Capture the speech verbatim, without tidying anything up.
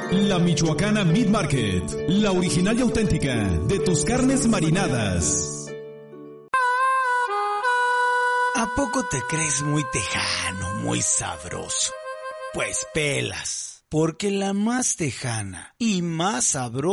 La Michoacana Meat Market, la original y auténtica de tus carnes marinadas. ¿A poco te crees muy tejano, muy sabroso? Pues pelas, porque la más tejana y más sabrosa